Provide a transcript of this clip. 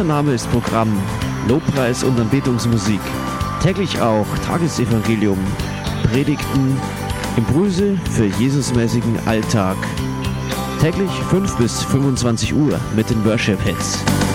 Name ist Programm, Lobpreis und Anbetungsmusik. Täglich auch Tagesevangelium, Predigten, Impulse für Jesusmäßigen Alltag. Täglich 5 bis 25 Uhr mit den Worship Hits.